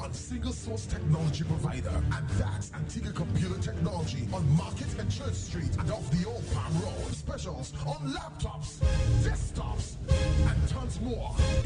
one single source technology provider, and that's Antigua Computer Technology on Market and Church Street and off the Old Palm Road. Specials on laptops, desktops, and tons more.